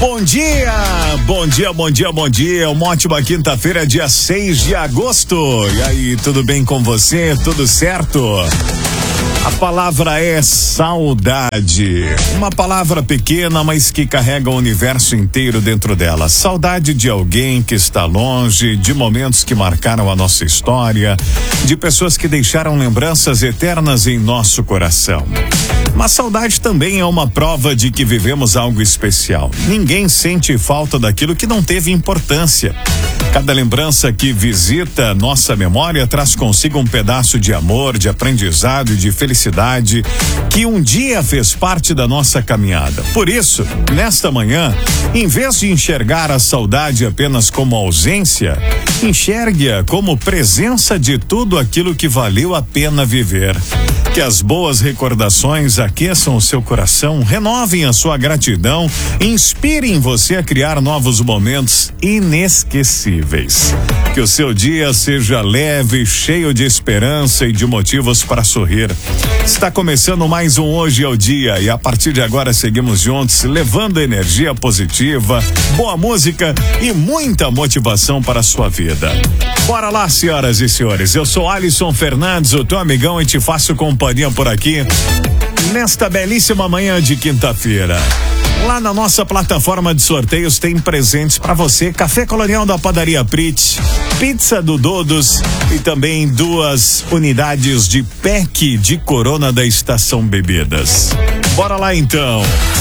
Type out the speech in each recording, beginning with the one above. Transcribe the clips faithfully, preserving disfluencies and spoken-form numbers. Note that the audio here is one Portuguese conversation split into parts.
Bom dia, bom dia, bom dia, bom dia. Uma ótima quinta-feira, dia seis de agosto. E aí, tudo bem com você? Tudo certo? A palavra é saudade. Uma palavra pequena, mas que carrega o universo inteiro dentro dela. Saudade de alguém que está longe, de momentos que marcaram a nossa história, de pessoas que deixaram lembranças eternas em nosso coração. Mas saudade também é uma prova de que vivemos algo especial. Ninguém sente falta daquilo que não teve importância. Cada lembrança que visita nossa memória traz consigo um pedaço de amor, de aprendizado e de felicidade que um dia fez parte da nossa caminhada. Por isso, nesta manhã, em vez de enxergar a saudade apenas como ausência, enxergue-a como presença de tudo aquilo que valeu a pena viver. Que as boas recordações aqueçam o seu coração, renovem a sua gratidão, inspirem você a criar novos momentos inesquecíveis. Que o seu dia seja leve, cheio de esperança e de motivos para sorrir. Está começando mais um Hoje é o Dia e a partir de agora seguimos juntos, levando energia positiva, boa música e muita motivação para a sua vida. Bora lá, senhoras e senhores, eu sou Alisson Fernandes, o teu amigão, e te faço companhia por aqui nesta belíssima manhã de quinta-feira. Lá na nossa plataforma de sorteios tem presentes para você: café colonial da Padaria Prit, pizza do Dodos e também duas unidades de pack de Corona da Estação Bebidas. Bora lá então.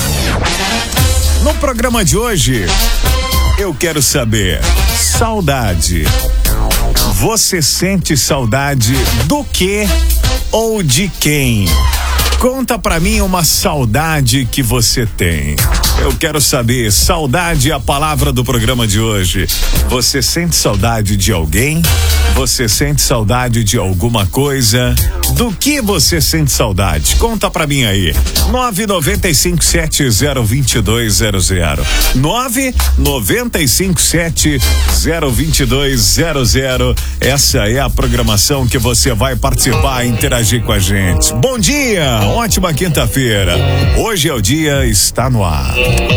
No programa de hoje, eu quero saber: saudade. Você sente saudade do quê ou de quem? Conta pra mim uma saudade que você tem. Eu quero saber. Saudade é a palavra do programa de hoje. Você sente saudade de alguém? Você sente saudade de alguma coisa? Do que você sente saudade? Conta pra mim aí. nove nove cinco sete zero dois dois zero zero. nove nove cinco sete zero dois dois zero zero. Essa é a programação que você vai participar e interagir com a gente. Bom dia, ótima quinta-feira. Hoje é o dia, está no ar.